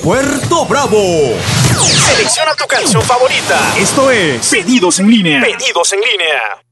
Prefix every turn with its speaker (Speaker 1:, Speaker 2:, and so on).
Speaker 1: Puerto Bravo.
Speaker 2: Selecciona tu canción favorita.
Speaker 1: Esto es Pedidos en Línea.
Speaker 2: Pedidos en Línea.